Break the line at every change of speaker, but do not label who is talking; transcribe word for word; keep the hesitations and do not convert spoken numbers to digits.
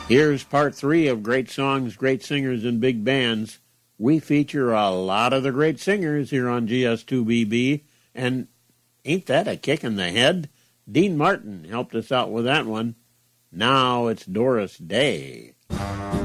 Here's part three of Great Songs, Great Singers, and Big Bands. We feature a lot of the great singers here on G S two B B, and ain't that a kick in the head? Dean Martin helped us out with that one. Now it's Doris Day.